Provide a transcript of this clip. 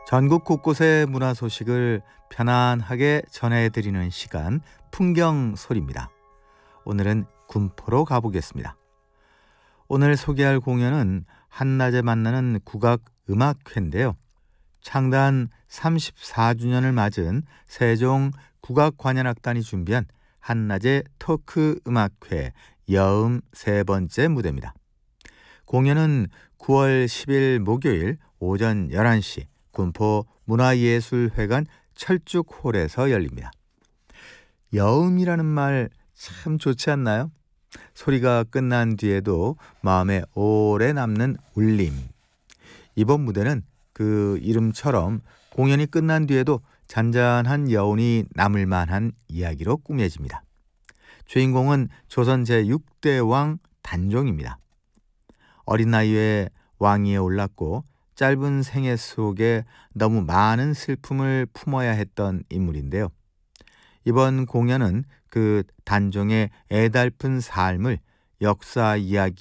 전국 곳곳의 문화 소식을 편안하게 전해드리는 시간 풍경 소리입니다. 오늘은 군포로 가보겠습니다. 오늘 소개할 공연은 한낮에 만나는 국악 음악회인데요. 창단 34주년을 맞은 세종 국악관현악단이 준비한 한낮의 토크 음악회 여음 세 번째 무대입니다. 공연은 9월 10일 목요일 오전 11시 군포 문화예술회관 철쭉홀에서 열립니다. 여음이라는 말 참 좋지 않나요? 소리가 끝난 뒤에도 마음에 오래 남는 울림. 이번 무대는 그 이름처럼 공연이 끝난 뒤에도 잔잔한 여운이 남을 만한 이야기로 꾸며집니다. 주인공은 조선 제6대 왕 단종입니다. 어린 나이에 왕위에 올랐고 짧은 생애 속에 너무 많은 슬픔을 품어야 했던 인물인데요. 이번 공연은 그 단종의 애달픈 삶을 역사 이야기